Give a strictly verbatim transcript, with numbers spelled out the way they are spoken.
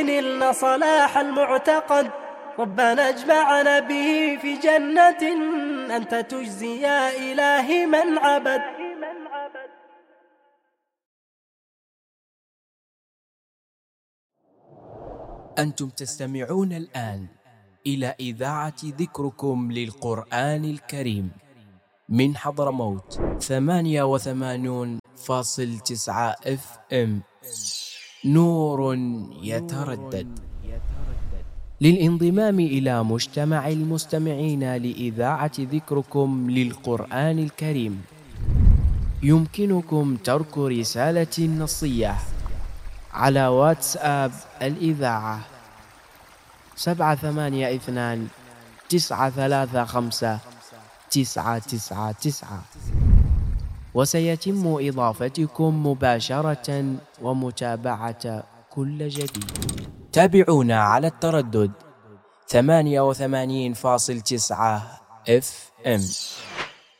نلنا صلاح المعتقد، ربنا اجمعنا به في جنة، أنت تجزي يا إلهي من عبد. أنتم تستمعون الآن إلى إذاعة ذكركم للقرآن الكريم من حضرموت ثمانية وثمانون فاصل تسعة اف ام، نور يتردد. للانضمام إلى مجتمع المستمعين لإذاعة ذكركم للقرآن الكريم يمكنكم ترك رسالة نصية على واتساب الإذاعة سبعة ثمانية اثنان تسعة ثلاثة خمسة تسعة تسعة تسعة، وسيتم إضافتكم مباشرة ومتابعة كل جديد. تابعونا على التردد ثمانية وثمانين فاصل تسعة اف ام.